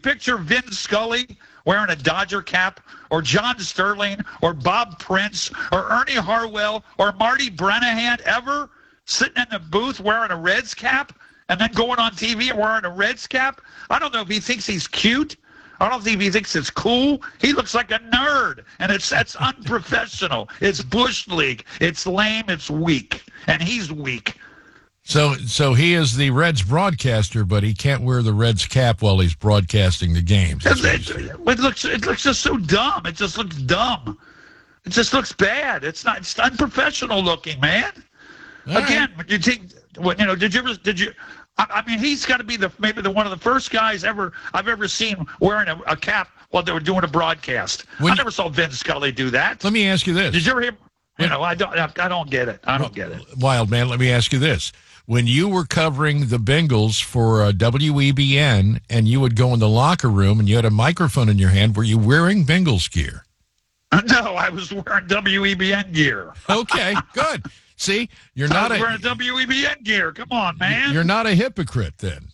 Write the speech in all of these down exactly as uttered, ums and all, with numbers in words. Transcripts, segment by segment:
picture Vin Scully wearing a Dodger cap, or John Sterling, or Bob Prince, or Ernie Harwell, or Marty Brennahan ever sitting in the booth wearing a Reds cap and then going on T V and wearing a Reds cap? I don't know if he thinks he's cute. I don't think he thinks it's cool. He looks like a nerd, and it's that's unprofessional. It's Bush League. It's lame. It's weak, and he's weak. So, so he is the Reds broadcaster, but he can't wear the Reds cap while he's broadcasting the games. It, it, it looks, it looks just so dumb. It just looks dumb. It just looks bad. It's not. It's unprofessional looking, man. All Again, right. you think, you know? Did you ever? Did you? I mean, he's got to be the maybe the one of the first guys ever I've ever seen wearing a, a cap while they were doing a broadcast. When, I never saw Vin Scully do that. Let me ask you this: Did you ever hear? You know, I don't. I don't get it. I don't get it. Wild man, let me ask you this: when you were covering the Bengals for uh, W E B N, and you would go in the locker room and you had a microphone in your hand, were you wearing Bengals gear? No, I was wearing W E B N gear. Okay, good. See, you're not I was a wearing W E B N gear. Come on, man. You're not a hypocrite then.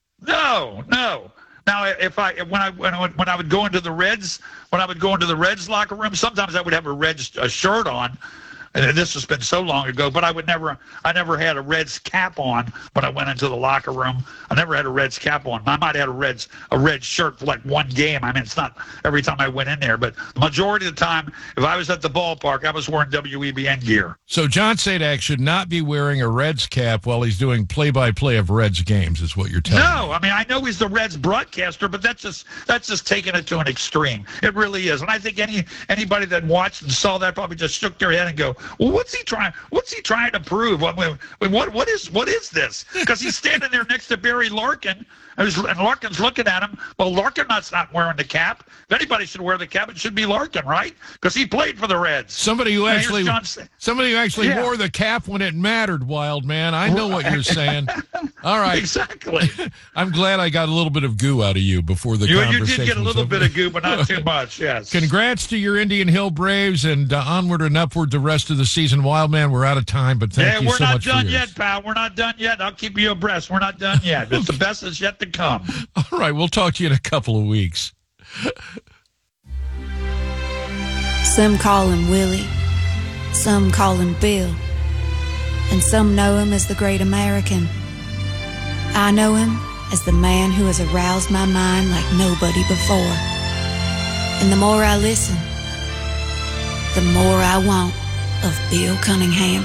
No, no. Now, if I when I when I would, when I would go into the Reds when I would go into the Reds locker room, sometimes I would have a Reds a shirt on. And this has been so long ago, but I would never, I never had a Reds cap on when I went into the locker room. I never had a Reds cap on. I might have had a Reds, a Reds shirt for like one game. I mean, it's not every time I went in there, but the majority of the time, if I was at the ballpark, I was wearing W E B N gear. So John Sadak should not be wearing a Reds cap while he's doing play-by-play of Reds games, is what you're telling no, me. No, I mean, I know he's the Reds broadcaster, but that's just, that's just taking it to an extreme. It really is. And I think any, anybody that watched and saw that probably just shook their head and go, well, what's he trying? What's he trying to prove? What, what, what is, what is this? Because he's standing there next to Barry Larkin, and Larkin's looking at him. Well, Larkin's not wearing the cap. If anybody should wear the cap, it should be Larkin, right? Because he played for the Reds. Somebody who and actually, somebody who actually yeah. wore the cap when it mattered. Wild man, I know what you're saying. All right, exactly. I'm glad I got a little bit of goo out of you before the you, conversation. You did get a little over. bit of goo, but not too much. Yes. Congrats to your Indian Hill Braves, and uh, onward and upward the rest of the season. Wild man, we're out of time, but thank yeah, you so much. We're not done for yet, pal. We're not done yet. I'll keep you abreast. We're not done yet. It's the best that's yet to come. All right, we'll talk to you in a couple of weeks. Some call him Willie, some call him Bill, and some know him as the Great American. I know him as the man who has aroused my mind like nobody before. And the more I listen, the more I want of Bill Cunningham.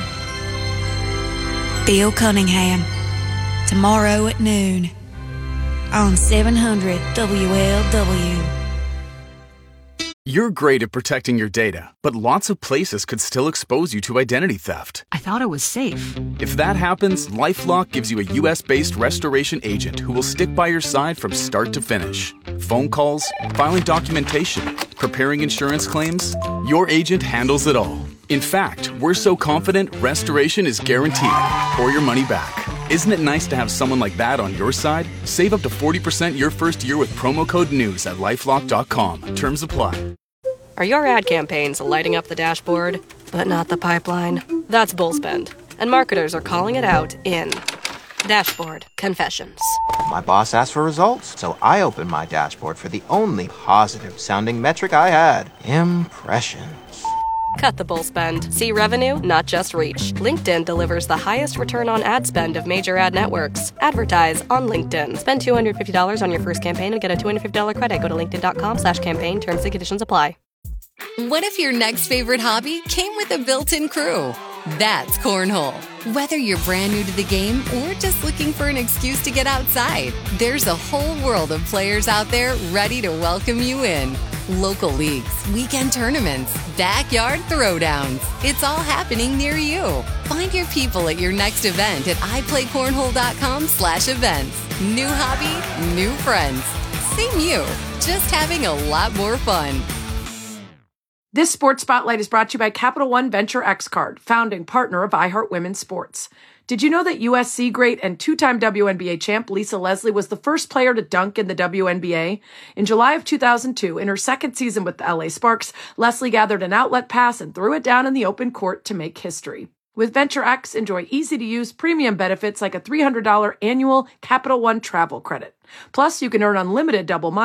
Bill Cunningham, tomorrow at noon on seven hundred W L W. You're great at protecting your data, but lots of places could still expose you to identity theft. I thought it was safe. If that happens, LifeLock gives you a U S-based restoration agent who will stick by your side from start to finish. Phone calls, filing documentation, preparing insurance claims, your agent handles it all. In fact, we're so confident restoration is guaranteed or your money back. Isn't it nice to have someone like that on your side? Save up to forty percent your first year with promo code NEWS at LifeLock dot com. Terms apply. Are your ad campaigns lighting up the dashboard, but not the pipeline? That's Bullspend, and marketers are calling it out in Dashboard Confessions. My boss asked for results, so I opened my dashboard for the only positive-sounding metric I had, impressions. Cut the bull spend. See revenue, not just reach. LinkedIn delivers the highest return on ad spend of major ad networks. Advertise on LinkedIn. Spend two hundred fifty dollars on your first campaign and get a two hundred fifty dollars credit. Go to linkedin.com slash campaign. Terms and conditions apply. What if your next favorite hobby came with a built-in crew? That's Cornhole. Whether you're brand new to the game or just looking for an excuse to get outside, there's a whole world of players out there ready to welcome you in. Local leagues, weekend tournaments, backyard throwdowns. It's all happening near you. Find your people at your next event at iPlayCornhole.com slash events. New hobby, new friends. Same you, just having a lot more fun. This Sports Spotlight is brought to you by Capital One Venture X Card, founding partner of iHeart Women's Sports. Did you know that U S C great and two-time W N B A champ Lisa Leslie was the first player to dunk in the W N B A? In July of two thousand two, in her second season with the L A Sparks, Leslie gathered an outlet pass and threw it down in the open court to make history. With Venture X, enjoy easy-to-use premium benefits like a three hundred dollars annual Capital One travel credit. Plus, you can earn unlimited double miles